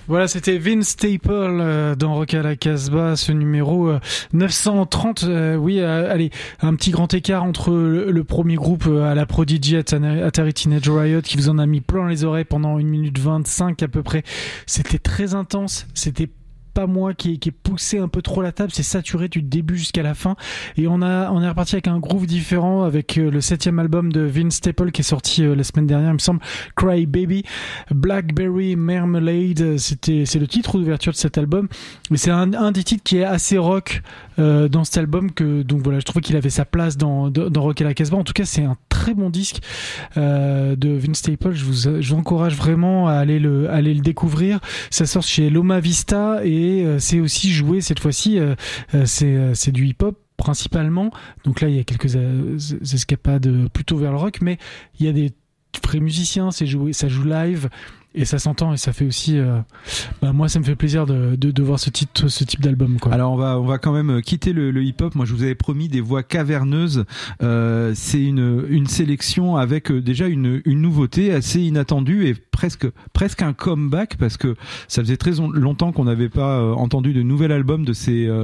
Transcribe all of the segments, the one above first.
Voilà, c'était Vince Staple dans Rock à la Casbah, ce numéro 930. Oui, allez, un petit grand écart entre le premier groupe à la Prodigy, Atari Teenage Riot, qui vous en a mis plein les oreilles pendant 1 minute 25 à peu près. C'était très intense, c'était pas moi qui ai poussé un peu trop la table, c'est saturé du début jusqu'à la fin, et on est reparti avec un groove différent avec le 7e album de Vince Staple qui est sorti la semaine dernière, il me semble, Cry Baby. Blackberry Marmalade, c'est le titre d'ouverture de cet album, mais c'est un des titres qui est assez rock dans cet album, donc voilà, je trouvais qu'il avait sa place dans Rock à la Casbah. En tout cas, c'est un très bon disque de Vince Staple. Je vous encourage vraiment à aller le découvrir. Ça sort chez Loma Vista, et c'est aussi joué cette fois-ci, c'est du hip-hop principalement, donc là il y a quelques escapades plutôt vers le rock, mais il y a des vrais musiciens, ça joue live et ça s'entend, et ça fait aussi moi ça me fait plaisir de voir ce type d'album, quoi. Alors on va quand même quitter le hip-hop. Moi je vous avais promis des voix caverneuses, c'est une sélection avec déjà une nouveauté assez inattendue et presque un comeback, parce que ça faisait très longtemps qu'on n'avait pas entendu de nouvel album de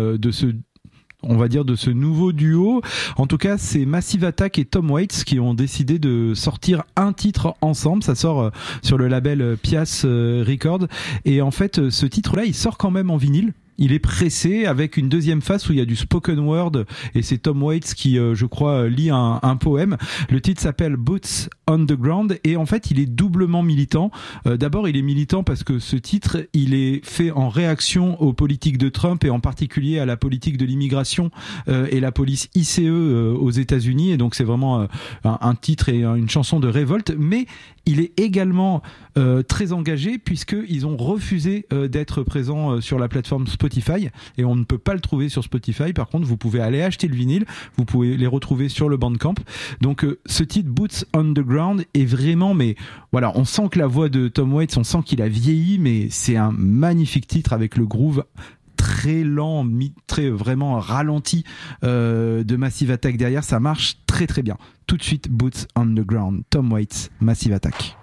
ce nouveau duo. En tout cas, c'est Massive Attack et Tom Waits qui ont décidé de sortir un titre ensemble. Ça sort sur le label Pias Records. Et en fait, ce titre-là, il sort quand même en vinyle. Il est pressé avec une deuxième face où il y a du spoken word, et c'est Tom Waits qui, je crois, lit un poème. Le titre s'appelle Boots on the Ground, et en fait il est doublement militant. D'abord il est militant parce que ce titre il est fait en réaction aux politiques de Trump, et en particulier à la politique de l'immigration et la police ICE aux États-Unis, et donc c'est vraiment un titre et une chanson de révolte. Mais il est également très engagé, puisqu'ils ont refusé d'être présents sur la plateforme Spotify, et on ne peut pas le trouver sur Spotify. Par contre, vous pouvez aller acheter le vinyle, vous pouvez les retrouver sur le Bandcamp. Donc ce titre Boots on the Ground est vraiment, mais voilà, on sent que la voix de Tom Waits, on sent qu'il a vieilli, mais c'est un magnifique titre avec le groove très lent, très vraiment ralenti de Massive Attack derrière. Ça marche très très bien. Tout de suite, Boots on the Ground, Tom Waits, Massive Attack.